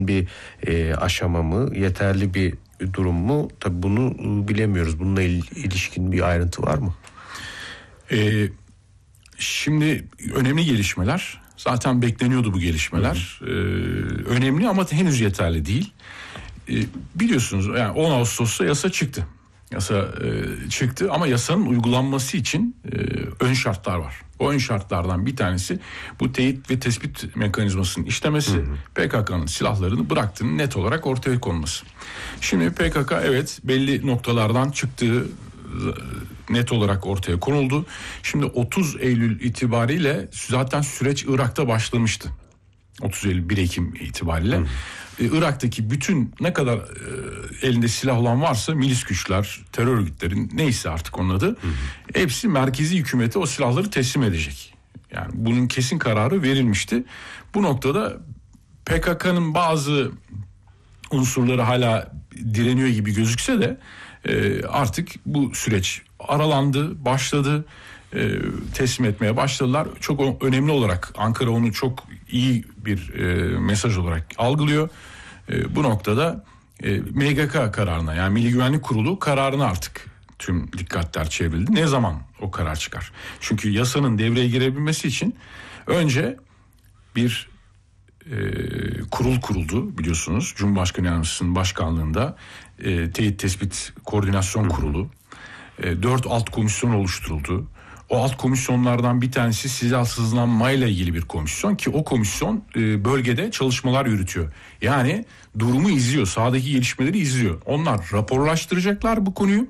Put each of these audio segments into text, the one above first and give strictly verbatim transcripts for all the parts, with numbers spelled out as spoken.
bir e, aşama mı, yeterli bir durum mu? Tabii bunu bilemiyoruz. Bununla il, ilişkin bir ayrıntı var mı? Ee, şimdi önemli gelişmeler. Zaten bekleniyordu bu gelişmeler. Ee, önemli ama henüz yeterli değil. Ee, biliyorsunuz yani on Ağustos'ta yasa çıktı. Yasa e, çıktı ama yasanın uygulanması için e, ön şartlar var. O ön şartlardan bir tanesi bu teyit ve tespit mekanizmasının işlemesi, hı hı. P K K'nın silahlarını bıraktığını net olarak ortaya konması. Şimdi P K K evet belli noktalardan çıktığı net olarak ortaya konuldu. Şimdi otuz Eylül itibariyle zaten süreç Irak'ta başlamıştı. otuz Eylül bir Ekim itibariyle. Hı. Irak'taki bütün ne kadar e, elinde silah olan varsa milis güçler, terör örgütlerin neyse artık onun adı. Hı hı. Hepsi merkezi hükümete o silahları teslim edecek. Yani bunun kesin kararı verilmişti. Bu noktada P K K'nın bazı unsurları hala direniyor gibi gözükse de e, artık bu süreç aralandı, başladı. E, teslim etmeye başladılar. Çok önemli olarak Ankara onu çok iyi bir e, mesaj olarak algılıyor. E, bu noktada e, M G K kararına yani Milli Güvenlik Kurulu kararına artık tüm dikkatler çevrildi. Ne zaman o karar çıkar? Çünkü yasanın devreye girebilmesi için önce bir e, kurul kuruldu biliyorsunuz. Cumhurbaşkanı Yardımcısının başkanlığında e, Teyit Tespit Koordinasyon Kurulu. E, dört alt komisyon oluşturuldu. O alt komisyonlardan bir tanesi silahsızlanmayla ilgili bir komisyon ki o komisyon e, bölgede çalışmalar yürütüyor. Yani durumu izliyor, sahadaki gelişmeleri izliyor. Onlar raporlaştıracaklar bu konuyu.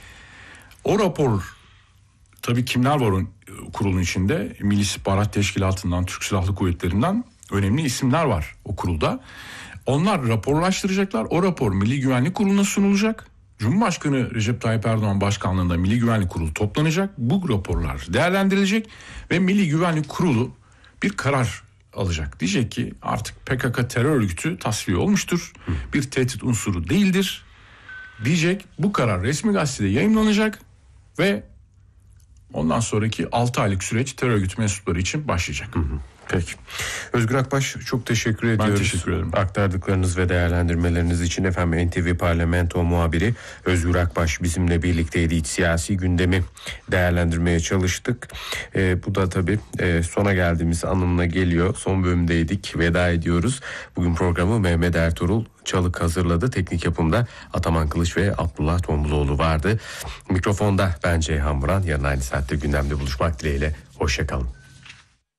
O rapor tabii kimler var o kurulun içinde? Milli İstihbarat Teşkilatı'ndan, Türk Silahlı Kuvvetleri'nden önemli isimler var o kurulda. Onlar raporlaştıracaklar. O rapor Milli Güvenlik Kurulu'na sunulacak. Cumhurbaşkanı Recep Tayyip Erdoğan başkanlığında Milli Güvenlik Kurulu toplanacak. Bu raporlar değerlendirilecek ve Milli Güvenlik Kurulu bir karar alacak. Diyecek ki artık P K K terör örgütü tasfiye olmuştur. Bir tehdit unsuru değildir. Diyecek, bu karar resmi gazetede yayımlanacak ve ondan sonraki altı aylık süreç terör örgütü mensupları için başlayacak. Hı hı. Peki. Özgür Akbaş çok teşekkür ediyoruz. Ben teşekkür ederim. Aktardıklarınız ve değerlendirmeleriniz için efendim N T V Parlamento muhabiri Özgür Akbaş bizimle birlikteydi. İç siyasi gündemi değerlendirmeye çalıştık. Ee, bu da tabii e, sona geldiğimiz anlamına geliyor. Son bölümdeydik. Veda ediyoruz. Bugün programı Mehmet Ertuğrul Çalık hazırladı. Teknik yapımda Ataman Kılıç ve Abdullah Tombuzoğlu vardı. Mikrofonda ben Ceyhan Vuran. Yarın aynı saatte gündemde buluşmak dileğiyle. Hoşça kalın.